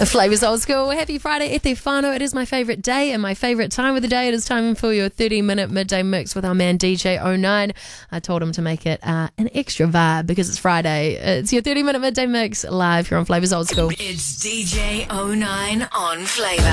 Flavours Old School. Happy Friday, e te whānau. It is my favourite day and my favourite time of the day. It is time for your 30-minute midday mix with our man DJ 09. I told him to make it an extra vibe because it's Friday. It's your 30-minute midday mix live here on Flavours Old School. It's DJ 09 on Flavour.